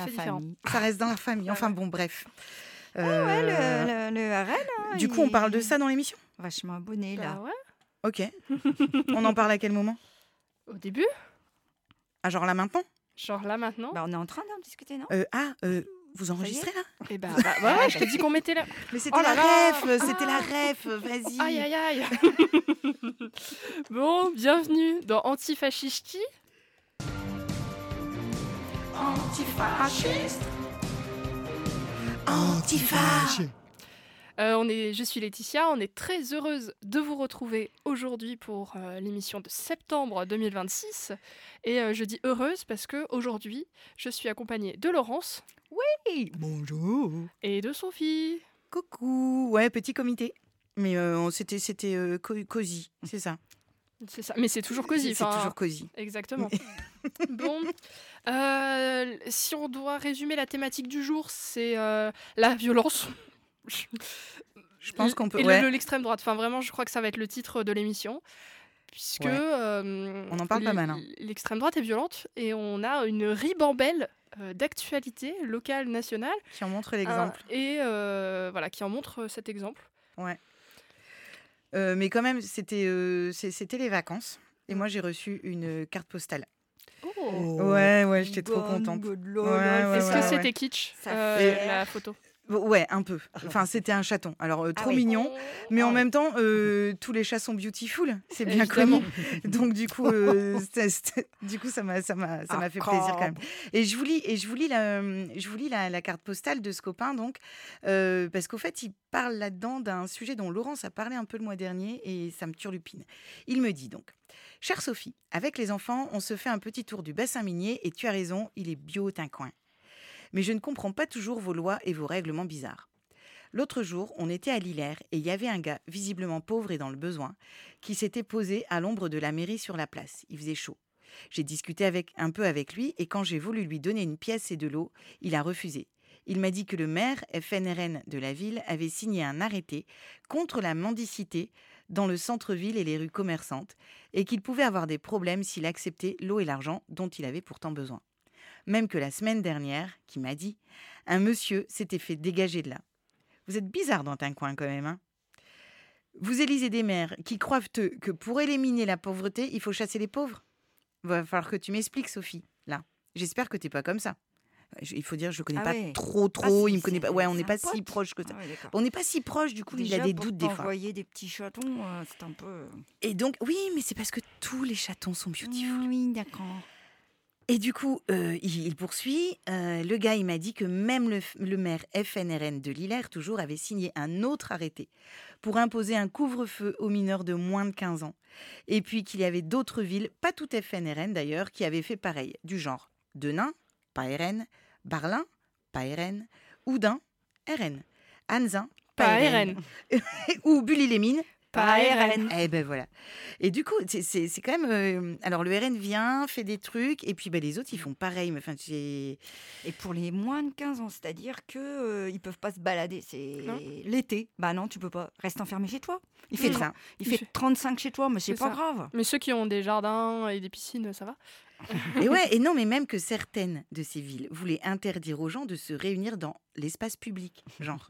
fait différent. Ça reste dans la famille. Enfin bon, bref. Ouais, le RN. Hein, Du coup, on parle de ça dans l'émission ? Vachement abonné, là. Bah ouais. Ok. On en parle à quel moment ? Au début, Ah, genre là maintenant ? genre là maintenant. Bah, on est en train d'en discuter, non Vous enregistrez là ? Et bah ouais, je t'ai dit qu'on mettait là. Mais c'était Oh la là là. ref, c'était la ref, vas-y. Aïe aïe aïe. Bon, bienvenue dans Antifascisti. Antifa. Je suis Laetitia, on est très heureuse de vous retrouver aujourd'hui pour l'émission de septembre 2026. Et je dis heureuse parce que aujourd'hui, je suis accompagnée de Laurence Hey, bonjour. et de Sophie. Coucou. Ouais, petit comité. Mais c'était cosy, c'est ça. C'est ça, mais c'est toujours cosy. C'est enfin, toujours cosy. Exactement. Bon, si on doit résumer la thématique du jour, c'est la violence. Je pense qu'on peut. Et Ouais. l'extrême droite. Enfin, vraiment, je crois que ça va être le titre de l'émission. Puisque Ouais. On en parle pas mal, hein. L'extrême droite est violente et on a une ribambelle d'actualité locale, nationale. Qui en montre l'exemple. Et voilà, qui en montre cet exemple. Mais quand même, c'était les vacances. Et moi, j'ai reçu une carte postale. Oh. Ouais, j'étais trop contente. Ouais, Est-ce que ouais. c'était kitsch, Ça fait la photo? Ouais, un peu. Enfin, c'était un chaton. Alors, trop mignon. Mais en même temps, tous les chats sont beautiful, c'est bien Évidemment. connu. Donc du coup, ça m'a fait plaisir quand même. Et je vous lis la carte postale de ce copain donc parce qu'au fait, il parle là-dedans d'un sujet dont Laurence a parlé un peu le mois dernier et ça me turlupine. Il me dit donc: chère Sophie, avec les enfants, on se fait un petit tour du bassin minier et tu as raison, il est bio d'un coin. Mais je ne comprends pas toujours vos lois et vos règlements bizarres. L'autre jour, on était à Lillers et il y avait un gars, visiblement pauvre et dans le besoin, qui s'était posé à l'ombre de la mairie sur la place. Il faisait chaud. J'ai discuté un peu avec lui et quand j'ai voulu lui donner une pièce et de l'eau, il a refusé. Il m'a dit que le maire FNRN de la ville avait signé un arrêté contre la mendicité dans le centre-ville et les rues commerçantes et qu'il pouvait avoir des problèmes s'il acceptait l'eau et l'argent dont il avait pourtant besoin. Même que la semaine dernière, qui m'a dit, un monsieur s'était fait dégager de là. Vous êtes bizarre dans un coin quand même, hein. Vous élisez des maires qui croient que pour éliminer la pauvreté, il faut chasser les pauvres. Va falloir que tu m'expliques, Sophie, là. J'espère que t'es pas comme ça. Il faut dire, je le connais pas trop, il me connaît pas. Ouais, on n'est pas si proche que ça. Ah ouais, d'accord. On n'est pas si proche, du coup, Déjà, il a des pour doutes des fois. t'envoyer des petits chatons, c'est un peu... Et donc, oui, mais c'est parce que tous les chatons sont beautiful. Oui, d'accord. Et du coup, il poursuit. Le gars, il m'a dit que même le maire FNRN de Lillers, toujours, avait signé un autre arrêté pour imposer un couvre-feu aux mineurs de moins de 15 ans. Et puis qu'il y avait d'autres villes, pas toutes FNRN d'ailleurs, qui avaient fait pareil. Du genre Denain, pas RN, Barlin, pas RN, Oudin, RN, Anzin, pas RN, ou Bully-les-Mines, Pas RN. Eh ben voilà. Et du coup, c'est quand même... alors, le RN vient, fait des trucs, et puis les autres, ils font pareil. Mais, enfin, Et pour les moins de 15 ans, c'est-à-dire qu'ils ne peuvent pas se balader. C'est l'été. Bah non, tu peux pas. Reste enfermé chez toi. Il fait 35 chez toi, mais c'est pas grave. Mais ceux qui ont des jardins et des piscines, ça va. Et non, mais même que certaines de ces villes voulaient interdire aux gens de se réunir dans l'espace public.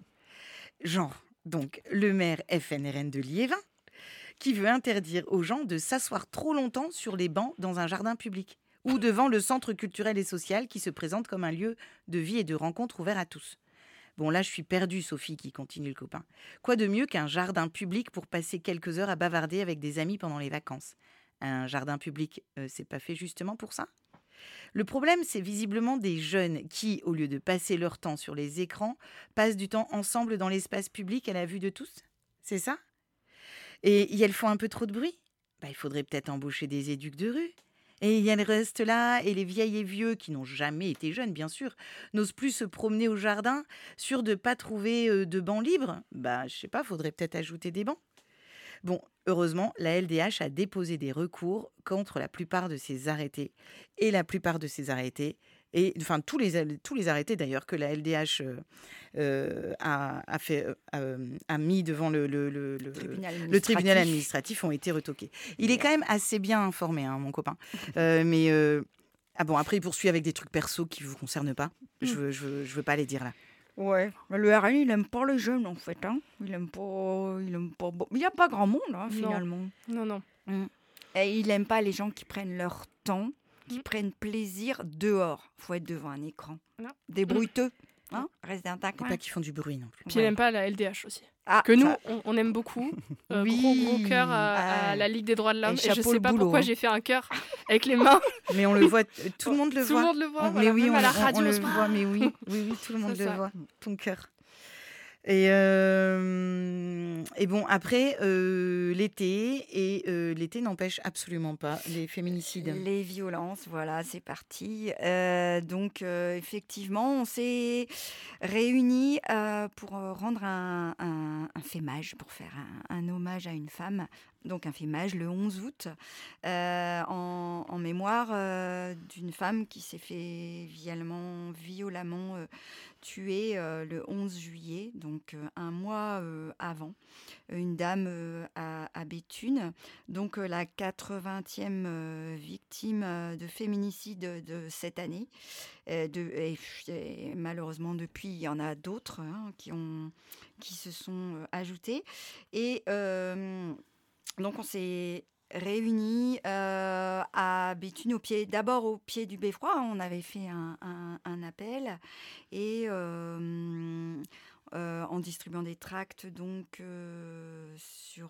Genre, donc, le maire FNRN de Liévin, qui veut interdire aux gens de s'asseoir trop longtemps sur les bancs dans un jardin public ou devant le centre culturel et social qui se présente comme un lieu de vie et de rencontre ouvert à tous. Bon, là, je suis perdue, Sophie, qui continue le copain. Quoi de mieux qu'un jardin public pour passer quelques heures à bavarder avec des amis pendant les vacances ? Un jardin public, c'est pas fait justement pour ça ? Le problème, c'est visiblement des jeunes qui, au lieu de passer leur temps sur les écrans, passent du temps ensemble dans l'espace public à la vue de tous. C'est ça ? Et elles font un peu trop de bruit ? Il faudrait peut-être embaucher des éducs de rue. Et elles restent là, et les vieilles et vieux, qui n'ont jamais été jeunes, bien sûr, n'osent plus se promener au jardin, sûrs de ne pas trouver de bancs libres. Je sais pas, faudrait peut-être ajouter des bancs. Bon, heureusement, la LDH a déposé des recours contre la plupart de ces arrêtés. Et la plupart de ces arrêtés, et enfin tous les arrêtés d'ailleurs que la LDH a mis devant le tribunal administratif ont été retoqués. Il est quand même assez bien informé, hein, mon copain. Mais Ah bon, après, il poursuit avec des trucs perso qui ne vous concernent pas. Je veux pas les dire là. Ouais, le RN, il aime pas les jeunes en fait. Hein. Il aime pas. Il n'y a pas grand monde finalement. Non. Et il aime pas les gens qui prennent leur temps, qui prennent plaisir dehors. Faut être devant un écran. Non. Des bruiteux. Hein, reste dans ta coin. Et pas qui font du bruit non plus. Puis il n'aime pas la LDH aussi. Que nous, on aime beaucoup. Gros cœur à la Ligue des droits de l'homme. Et je sais pas pourquoi j'ai fait un cœur avec les mains. Mais on le voit, tout le monde le voit. Tout le monde le voit. Mais oui, même à la radio, on le voit, mais oui, tout le monde le voit. Ton cœur. Et bon, après, l'été n'empêche absolument pas les féminicides. Les violences, voilà, c'est parti. Donc, effectivement, on s'est réunis pour rendre un fémage, pour faire un hommage à une femme. Donc, un fémage le 11 août, en mémoire d'une femme qui s'est fait violemment tuée le 11 juillet, donc un mois avant, une dame à Béthune, donc la 80e victime de féminicide de cette année. Et malheureusement, depuis, il y en a d'autres qui se sont ajoutés. Et donc, on s'est réunis à Béthune, d'abord au pied du Beffroi. On avait fait un appel et en distribuant des tracts donc, sur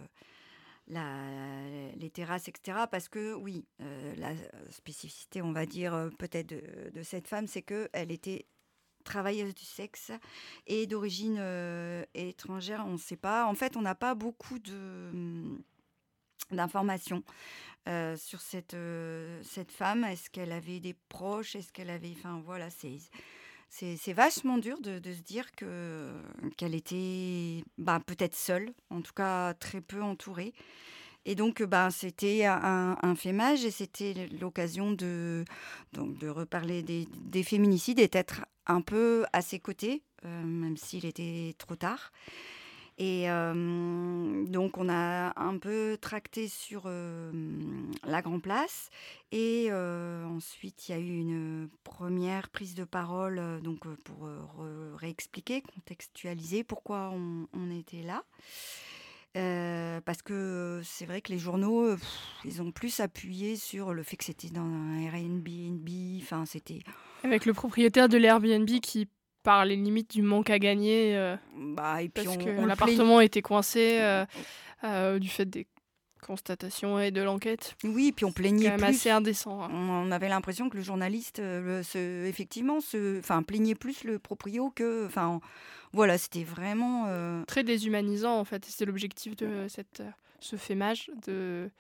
les terrasses, etc. Parce que, oui, la spécificité, on va dire, peut-être de cette femme, c'est qu'elle était travailleuse du sexe et d'origine étrangère, on ne sait pas. En fait, on n'a pas beaucoup d'informations sur cette femme. Est-ce qu'elle avait des proches? Est-ce qu'elle avait... Enfin, voilà, c'est vachement dur de se dire qu'elle était peut-être seule, en tout cas très peu entourée. Et donc, c'était un fémage et c'était l'occasion de reparler des féminicides et d'être un peu à ses côtés, même s'il était trop tard. Et donc, on a un peu tracté sur la Grand Place. Et ensuite, il y a eu une première prise de parole donc, pour réexpliquer, contextualiser pourquoi on était là. Parce que c'est vrai que les journaux, ils ont plus appuyé sur le fait que c'était dans un Airbnb. Enfin, c'était... Avec le propriétaire de l'Airbnb qui parlait limite du manque à gagner. Et puis parce que l'appartement était coincé du fait des constatations et de l'enquête. Oui, puis on plaignait quand même plus. assez indécent. Hein. On avait l'impression que le journaliste, plaignait plus le proprio que... Voilà, c'était vraiment... Très déshumanisant, en fait. C'était l'objectif de ce fémage, de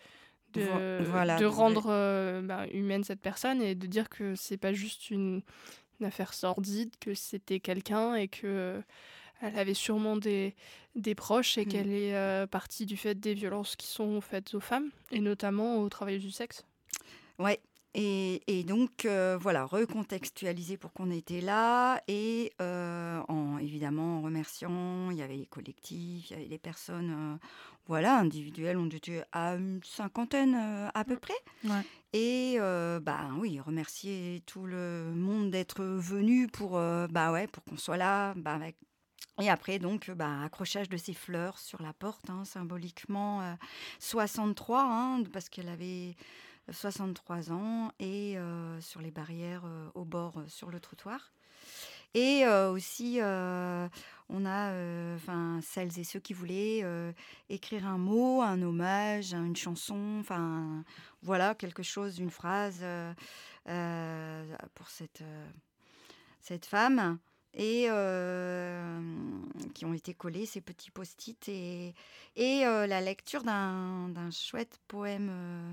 rendre humaine cette personne et de dire que c'est pas juste une affaire sordide, que c'était quelqu'un et que elle avait sûrement des proches et qu'elle est partie du fait des violences qui sont faites aux femmes et notamment aux travailleuses du sexe. Ouais. Et donc, recontextualiser pour qu'on était là et évidemment en remerciant, il y avait les collectifs, il y avait les personnes individuelles, on était à une cinquantaine à peu près. Ouais. Et oui, remercier tout le monde d'être venu pour qu'on soit là. Et après, donc, accrochage de ces fleurs sur la porte, symboliquement 63, parce qu'elle avait 63 ans, et sur les barrières au bord, sur le trottoir. Et aussi, on a celles et ceux qui voulaient écrire un mot, un hommage, une chanson, quelque chose, une phrase pour cette femme. Et qui ont été collés, ces petits post-it, et la lecture d'un chouette poème,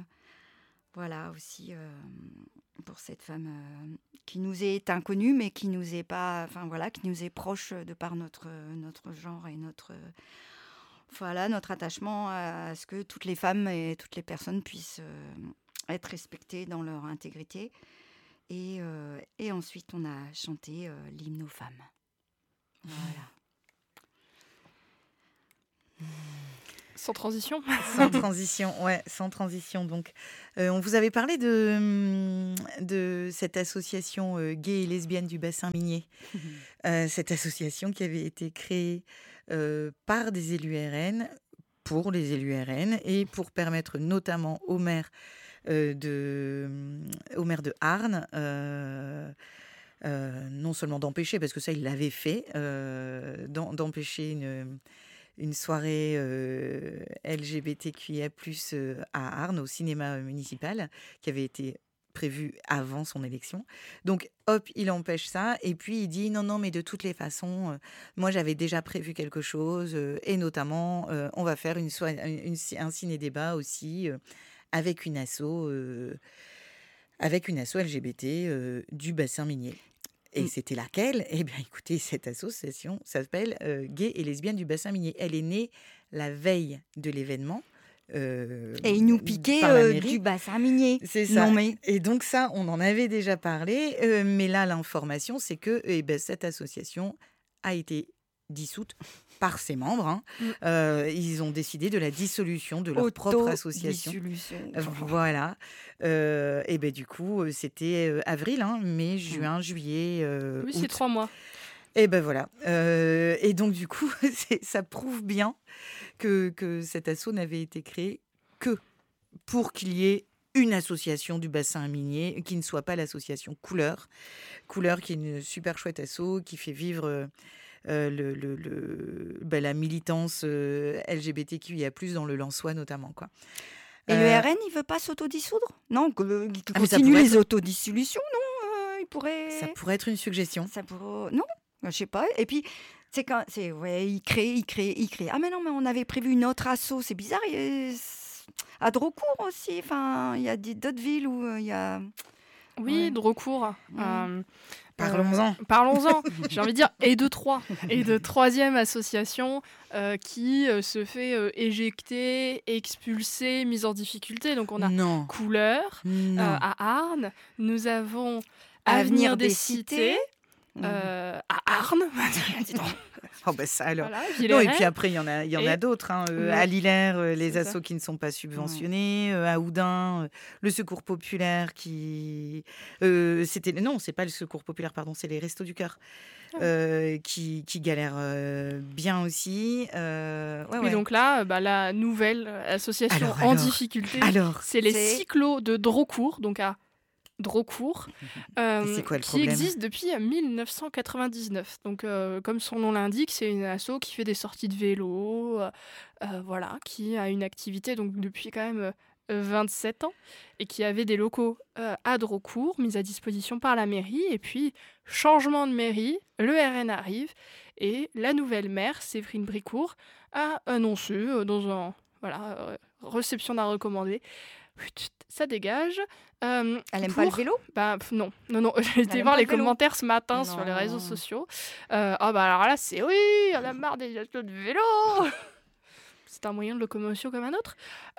aussi pour cette femme qui nous est inconnue, mais qui nous est pas, qui nous est proche de par notre genre et notre attachement à ce que toutes les femmes et toutes les personnes puissent être respectées dans leur intégrité. Et ensuite, on a chanté l'hymne aux femmes. Voilà. Sans transition. Sans transition, ouais, sans transition. Donc, on vous avait parlé de cette association gay et lesbienne du bassin minier. Cette association qui avait été créée par des élus RN, pour les élus RN, et pour permettre notamment au maire de Arnes, non seulement d'empêcher, parce que ça, il l'avait fait, d'empêcher une soirée LGBTQIA+, à Arnes, au cinéma municipal, qui avait été prévue avant son élection. Donc, hop, il empêche ça. Et puis, il dit, non, mais de toutes les façons, moi, j'avais déjà prévu quelque chose. Et notamment, on va faire un ciné-débat aussi avec une asso LGBT du bassin minier. Et c'était laquelle ? Eh bien, écoutez, cette association s'appelle Gay et lesbiennes du bassin minier. Elle est née la veille de l'événement. Et ils nous piquaient du bassin minier. C'est ça. Et donc ça, on en avait déjà parlé. Mais là, l'information, c'est que cette association a été dissoute par ses membres. Ils ont décidé de la dissolution de leur propre association. Voilà. Et du coup, c'était avril, mai, juin, juillet, oui, août. c'est 3 mois. Et voilà. Et donc, du coup, ça prouve bien que cet asso n'avait été créé que pour qu'il y ait une association du bassin minier, qui ne soit pas l'association Couleur. Couleur, qui est une super chouette asso, qui fait vivre la militance LGBTQIA+, dans le Lensois notamment, quoi. Et le RN, il veut pas s'autodissoudre ? Non, il continue les autodissolutions, non il pourrait... Ça pourrait être une suggestion. Non, je sais pas. Et puis, il crée. Ah mais non, mais on avait prévu une autre asso, c'est bizarre. À Drocourt aussi, enfin, il y a d'autres villes où il y a... Oui, Drocourt. Parlons-en. J'ai envie de dire, et de troisième association qui se fait éjecter, expulser, mise en difficulté. Donc on a Couleur à Arnes. Nous avons Avenir des Cités à Arnes. Ça alors. Voilà, non, et puis après, il y en a d'autres. À Lillers, les assos qui ne sont pas subventionnés. À Oudin, le Secours Populaire qui... c'est pas le Secours Populaire, pardon, c'est les Restos du Cœur qui galèrent bien aussi. Donc là, la nouvelle association en difficulté, c'est les Cyclos de Drocourt, donc à Drocourt, qui existe depuis 1999. Donc, comme son nom l'indique, c'est une asso qui fait des sorties de vélo, qui a une activité donc depuis quand même 27 ans et qui avait des locaux à Drocourt, mis à disposition par la mairie. Et puis, changement de mairie, le RN arrive et la nouvelle maire, Séverine Bricourt, a annoncé dans réception d'un recommandé, ça dégage. Elle aime pas le vélo ? Non. J'ai été voir les commentaires ce matin sur les réseaux sociaux. Alors là, elle a marre des assos de vélo. C'est un moyen de locomotion comme un autre.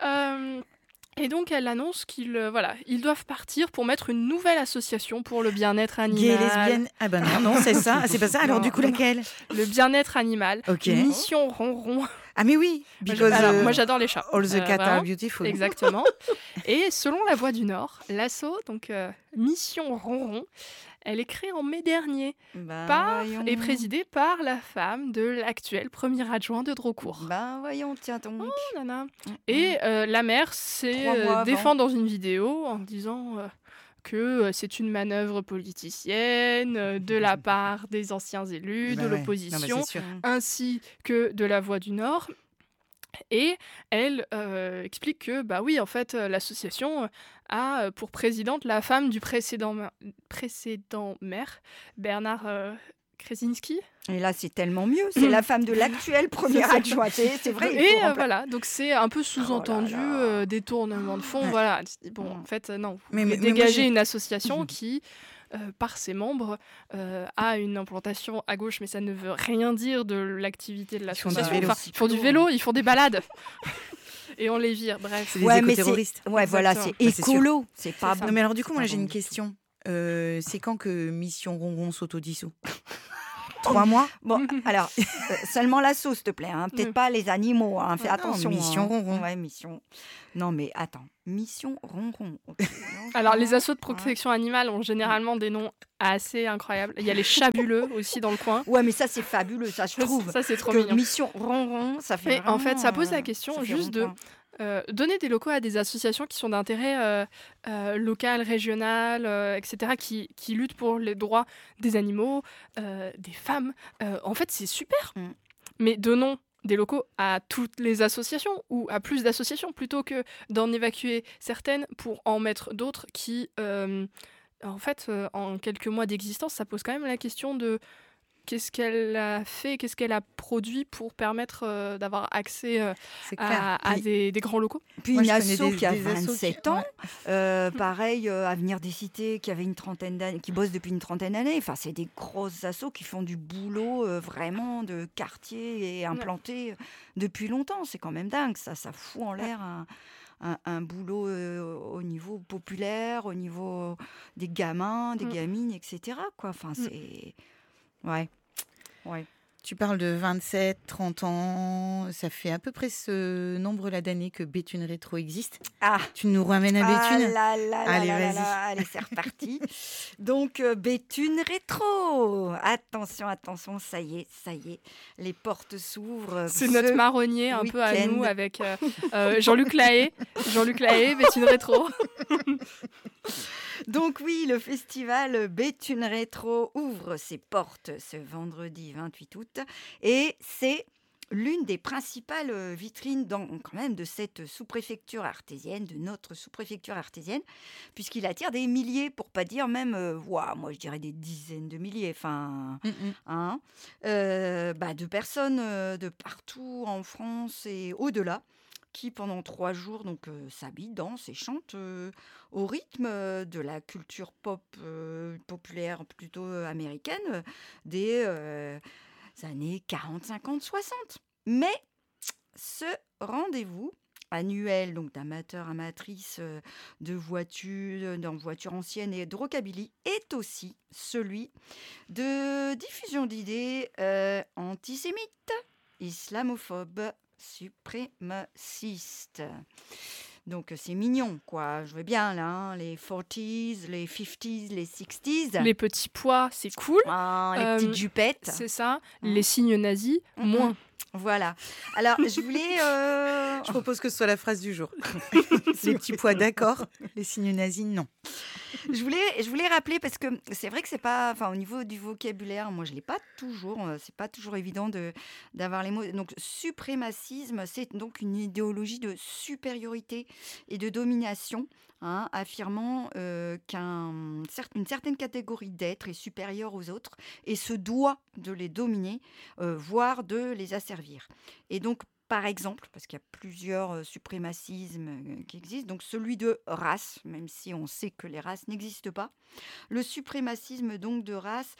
Et donc, elle annonce qu'ils doivent partir pour mettre une nouvelle association pour le bien-être animal. Gay, lesbienne. Ah non, c'est ça. C'est pas ça. Alors, du coup, laquelle ? Le bien-être animal. Ok. Mission Ronron. Ah, mais oui. Moi, j'adore les chats. All the cats are beautiful. Exactement. Et selon La Voix du Nord, l'asso, donc Mission Ronron, elle est créée en mai dernier et présidée par la femme de l'actuel premier adjoint de Drocourt. Voyons, tiens donc. Oh, nana. Et la maire défend dans une vidéo en disant que c'est une manœuvre politicienne de la part des anciens élus, de l'opposition, ainsi que de La Voix du Nord. Et elle explique que, oui, en fait, l'association a pour présidente la femme du précédent maire, Bernard Krasinski. Et là, c'est tellement mieux. C'est la femme de l'actuel premier adjoint. C'est vrai. Et donc c'est un peu sous-entendu détournement de fonds. Voilà. Bon, en fait, non. Vous dégagez une association qui... par ses membres, a une implantation à gauche, mais ça ne veut rien dire de l'activité de l'association. Ils font du vélo, ils font des balades. Et on les vire, bref. C'est des éco-terroristes. C'est écolo. C'est pas bon. Non, mais alors du coup, moi, j'ai une question. C'est quand que Mission Ronron s'autodissout ? 3 mois. Bon, alors, seulement l'assaut, s'il te plaît. Hein. Peut-être pas les animaux. Hein. Fais attention. Mission Ronron. Ouais, mission. Non, mais attends. Mission Ronron. Okay. Alors, les assauts de protection animale ont généralement des noms assez incroyables. Il y a les chabuleux aussi dans le coin. Ouais, mais ça, c'est fabuleux, ça, je trouve. Ça, c'est trop que mignon. Mission Ronron, ça fait vraiment... En fait, ça pose la question juste de donner des locaux à des associations qui sont d'intérêt local, régional, etc., qui luttent pour les droits des animaux, des femmes. En fait, c'est super. Mais donnons des locaux à toutes les associations ou à plus d'associations plutôt que d'en évacuer certaines pour en mettre d'autres qui, en fait, en quelques mois d'existence, ça pose quand même la question de qu'est-ce qu'elle a fait, qu'est-ce qu'elle a produit pour permettre d'avoir accès à des grands locaux. Puis une asso qui a 27 ans, pareil, Avenir des Cités qui avait une trentaine d'années, qui bosse depuis une trentaine d'années. Enfin, c'est des grosses assos qui font du boulot vraiment de quartier et implantés depuis longtemps. C'est quand même dingue, ça fout en l'air un boulot au niveau populaire, au niveau des gamins, des gamines, etc. Quoi. Enfin, c'est... Ouais. Tu parles de 27, 30 ans, ça fait à peu près ce nombre-là d'années que Béthune Rétro existe. Ah, tu nous ramènes à Béthune. Allez, vas-y. Allez, c'est reparti. Donc, Béthune Rétro. Attention, ça y est, les portes s'ouvrent. C'est notre marronnier un peu à nous avec Jean-Luc Lahaye, Béthune Rétro. Donc oui, le festival Béthune Rétro ouvre ses portes ce vendredi 28 août et c'est l'une des principales vitrines quand même de cette sous-préfecture artésienne, de notre sous-préfecture artésienne, puisqu'il attire des milliers, pour pas dire même, moi je dirais des dizaines de milliers, de personnes de partout en France et au-delà, qui pendant 3 jours s'habillent, dansent et chantent au rythme de la culture pop populaire plutôt américaine des années 40, 50, 60. Mais ce rendez-vous annuel d'amateurs, amatrices de voitures anciennes et de rockabilly est aussi celui de diffusion d'idées antisémites, islamophobes, suprémacistes. Donc c'est mignon, quoi. Je veux bien, là, les 40s, les 50s, les 60s. Les petits pois, c'est cool. Les petites jupettes. C'est ça. Les signes nazis, moins. Voilà. Alors, je voulais... Je propose que ce soit la phrase du jour. Les petits pois, d'accord. Les signes nazis, non. Je voulais rappeler, parce que c'est vrai que c'est pas... Enfin, au niveau du vocabulaire, moi, je l'ai pas toujours. C'est pas toujours évident d'avoir les mots. Donc, suprémacisme, c'est donc une idéologie de supériorité et de domination, affirmant qu'une certaine catégorie d'êtres est supérieure aux autres et se doit de les dominer, voire de les asservir. Et donc, par exemple, parce qu'il y a plusieurs suprémacismes qui existent, donc celui de race, même si on sait que les races n'existent pas, le suprémacisme donc de race,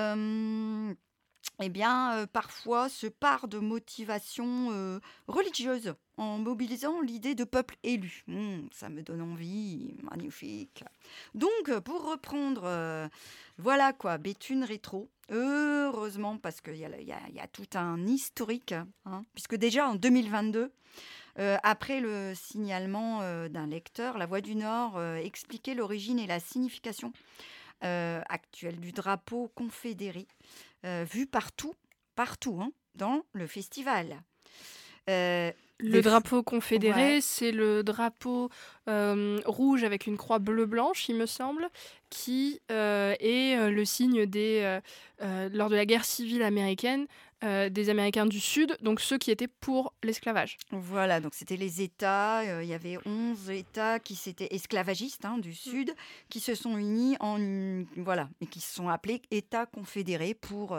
parfois se part de motivation religieuse en mobilisant l'idée de peuple élu. Ça me donne envie, magnifique. Donc, pour reprendre, voilà quoi, Béthune Rétro. Heureusement, parce qu'il y a tout un historique, puisque déjà en 2022, après le signalement d'un lecteur, La Voix du Nord expliquait l'origine et la signification actuelle du drapeau confédéré, vu partout, dans le festival. Le drapeau confédéré, c'est le drapeau rouge avec une croix bleu-blanche, il me semble, qui est le signe lors de la guerre civile américaine, des Américains du Sud, donc ceux qui étaient pour l'esclavage. Voilà, donc c'était les États, il y avait 11 États qui s'étaient esclavagistes du Sud, qui se sont unis et qui se sont appelés États confédérés pour...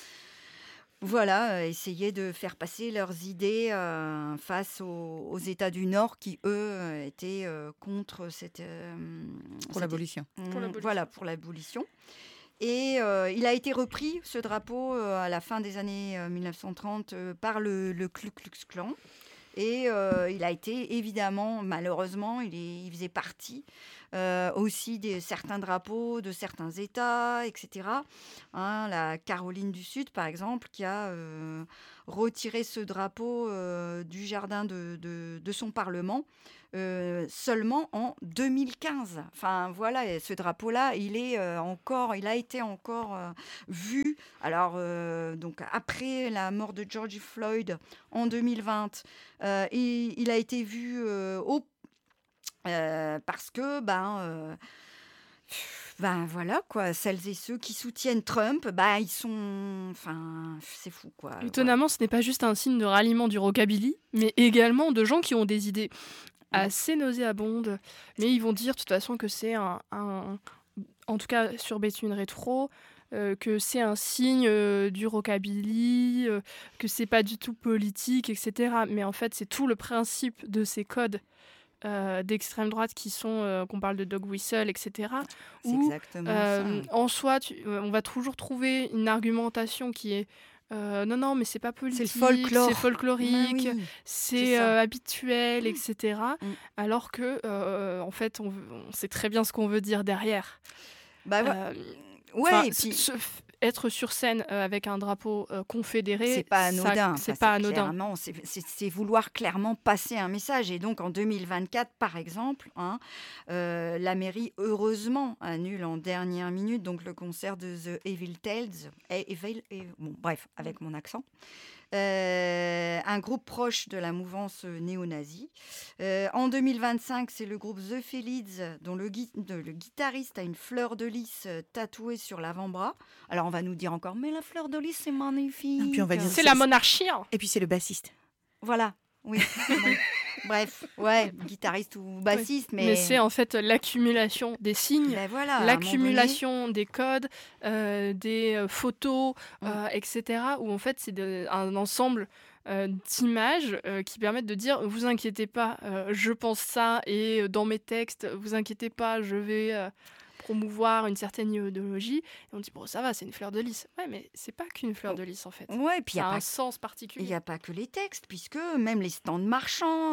essayer de faire passer leurs idées face aux États du Nord qui, eux, étaient contre pour l'abolition. Pour l'abolition. Et il a été repris, ce drapeau, à la fin des années 1930 par le Ku Klux Klan. Et il a été, évidemment, malheureusement, il faisait partie aussi de certains drapeaux de certains États, etc. La Caroline du Sud, par exemple, qui a retiré ce drapeau du jardin de son Parlement seulement en 2015. Enfin, voilà, et ce drapeau-là, il a été encore vu. Alors, donc, après la mort de George Floyd en 2020, il a été vu parce que, voilà, quoi, celles et ceux qui soutiennent Trump, ils sont... Enfin, c'est fou, quoi. Voilà. Étonnamment, ce n'est pas juste un signe de ralliement du rockabilly, mais également de gens qui ont des idées assez nauséabondes. Mais ils vont dire, de toute façon, que c'est en tout cas sur Béthune Rétro, que c'est un signe du rockabilly, que c'est pas du tout politique, etc. Mais en fait, c'est tout le principe de ces codes d'extrême droite qu'on parle de dog whistle, etc. C'est exactement ça. En soi, on va toujours trouver une argumentation qui est non, mais c'est pas politique, c'est le folklore. C'est folklorique, Oui, c'est habituel, etc. Alors que, en fait, on sait très bien ce qu'on veut dire derrière. Et puis... être sur scène avec un drapeau confédéré, c'est pas anodin. C'est pas anodin. Clairement, c'est vouloir clairement passer un message. Et donc en 2024, par exemple, la mairie, heureusement, annule en dernière minute donc le concert de The Evil Tales. Avec mon accent. Un groupe proche de la mouvance néo-nazie. En 2025, c'est le groupe The Felids, dont le guitariste a une fleur de lys tatouée sur l'avant-bras. Alors on va nous dire encore, mais la fleur de lys, c'est magnifique. Et puis on va dire, c'est la monarchie. Et puis c'est le bassiste. Voilà, oui. Bref, guitariste ou bassiste, mais c'est en fait l'accumulation des signes, l'accumulation des codes, des photos, etc. Où en fait c'est un ensemble d'images qui permettent de dire vous inquiétez pas, je pense ça et dans mes textes, vous inquiétez pas, je vais promouvoir une certaine idéologie. Et on dit bon, ça va, c'est une fleur de lys. Ouais, mais c'est pas qu'une fleur de lys en fait. Ouais, puis il y a un sens particulier. Il n'y a pas que les textes, puisque même les stands marchands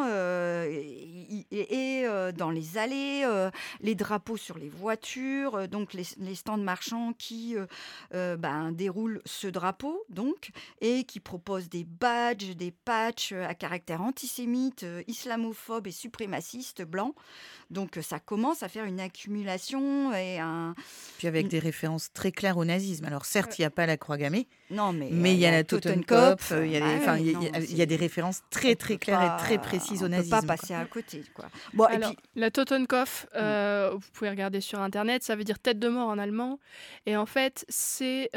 et dans les allées, les drapeaux sur les voitures, donc les stands marchands qui déroulent ce drapeau, donc, et qui proposent des badges, des patchs à caractère antisémite, islamophobe et suprémaciste blanc. Donc ça commence à faire une accumulation Puis avec des références très claires au nazisme. Alors certes, il n'y a pas la croix gammée. Non, mais il y a la Totenkopf, il y a des références très très claires et très précises au nazisme. On ne peut pas passer à côté, quoi. Bon, alors, et puis... la Totenkopf, vous pouvez regarder sur internet, ça veut dire tête de mort en allemand. Et en fait, c'est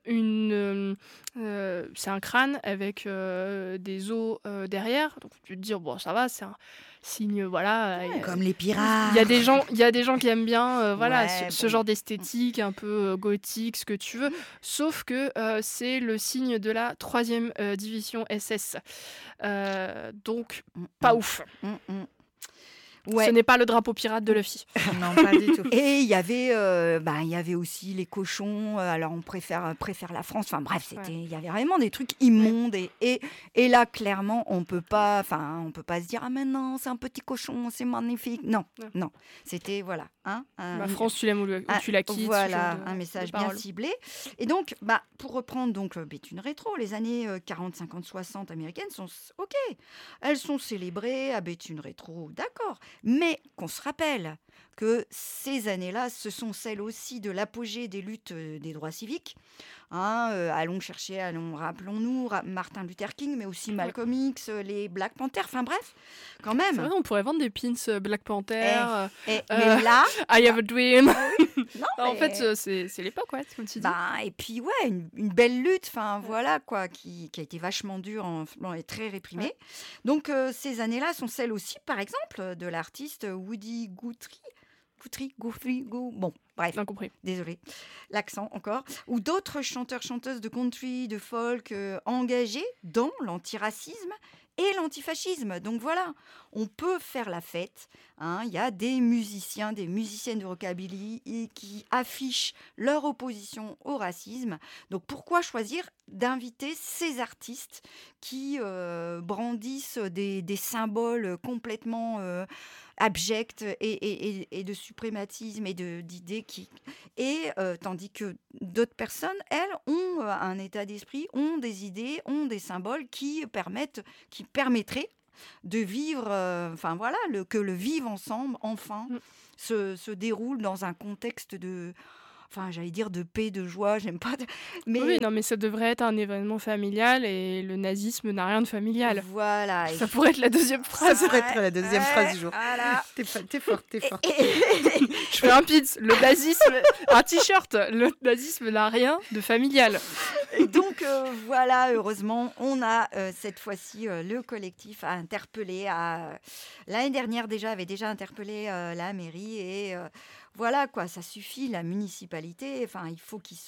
c'est un crâne avec des os derrière. Donc tu te dis bon, ça va, c'est un signe, voilà. Comme les pirates. Il y a des gens qui aiment bien ce genre d'esthétique un peu gothique, ce que tu veux. Sauf que c'est le signe de la 3e division SS. Donc, pas ouf. Ce n'est pas le drapeau pirate de Luffy. Non, pas du tout. Et il y avait aussi les cochons. Alors on préfère la France. Enfin bref, il y avait vraiment des trucs immondes. Et là, clairement, on peut pas se dire ah mais non, c'est un petit cochon, c'est magnifique. Non. C'était voilà. La France, tu l'aimes ou tu la quittes. Voilà, un message bien ciblé. Et donc, pour reprendre donc Béthune Rétro, les années 40, 50, 60 américaines sont ok. Elles sont célébrées à Béthune Rétro, d'accord. Mais qu'on se rappelle que ces années-là, ce sont celles aussi de l'apogée des luttes des droits civiques. Rappelons-nous Martin Luther King, mais aussi Malcolm X, les Black Panthers, enfin bref, quand même. C'est vrai, on pourrait vendre des pins Black Panther. Mais là... I have a dream. En mais... fait, c'est l'époque, comme tu dis. Et puis, une belle lutte, voilà, quoi, qui a été vachement dure et très réprimée. Ouais. Donc, ces années-là sont celles aussi, par exemple, de l'artiste Woody Guthrie. Bon, bref, incompris. Désolée, l'accent encore. Ou d'autres chanteurs-chanteuses de country, de folk engagés dans l'antiracisme et l'antifascisme. Donc voilà, on peut faire la fête. Il y a des musiciens, des musiciennes de rockabilly qui affichent leur opposition au racisme. Donc pourquoi choisir d'inviter ces artistes qui brandissent des symboles complètement abjects et de suprématisme et d'idées tandis que d'autres personnes, elles, ont un état d'esprit, ont des idées, ont des symboles qui permettraient de vivre, que le vivre ensemble, enfin, se déroule dans un contexte de paix, de joie, j'aime pas. Oui, non, mais ça devrait être un événement familial et le nazisme n'a rien de familial. Voilà. Ça pourrait être la deuxième phrase. Ça pourrait être la deuxième phrase du jour. Voilà. T'es forte. Je fais un pins. Le nazisme, un t-shirt. Le nazisme n'a rien de familial. Et donc voilà, heureusement, on a cette fois-ci le collectif à interpeller. L'année dernière avait déjà interpellé la mairie et voilà quoi, ça suffit, la municipalité. Enfin, il faut qu'ils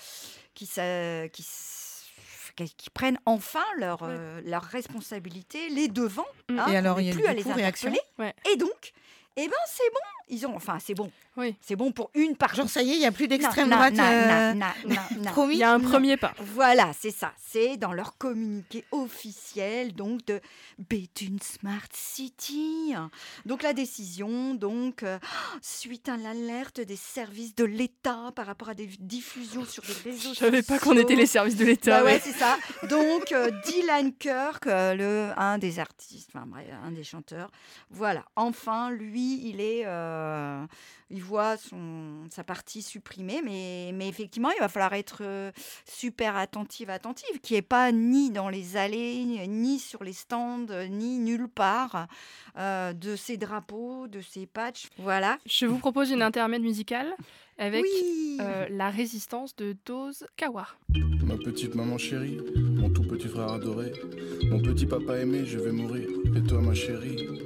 prennent enfin leur responsabilité, les devants. Et alors, il y a plus à du les coup réaction. interpeller. Ouais. Et donc, c'est bon. C'est bon. Oui. C'est bon pour une partie. Genre, ça y est, il n'y a plus d'extrême droite. Promis. Il y a un premier pas. Voilà, c'est ça. C'est dans leur communiqué officiel donc de Béthune Smart City. Donc la décision, suite à l'alerte des services de l'État par rapport à des diffusions sur des réseaux sociaux. Je savais pas qu'on était les services de l'État. Ouais, c'est ça. Donc Dylan Kirk, un des artistes, un des chanteurs. Voilà. Enfin, lui, il voit sa partie supprimée, mais effectivement, il va falloir être super attentive, qui n'est pas ni dans les allées, ni sur les stands, ni nulle part de ces drapeaux, de ces patchs. Voilà. Je vous propose une intermède musicale avec la résistance de Dose Kawa. Ma petite maman chérie, mon tout petit frère adoré, mon petit papa aimé, je vais mourir. Et toi ma chérie,